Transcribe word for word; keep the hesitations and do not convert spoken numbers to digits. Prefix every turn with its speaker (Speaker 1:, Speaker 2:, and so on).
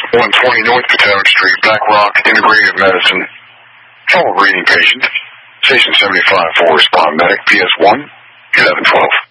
Speaker 1: one twenty North Potomac Street, Black Rock Integrative Medicine. All reading patient. Station seventy-five for respond medic, P S one, eleven twelve.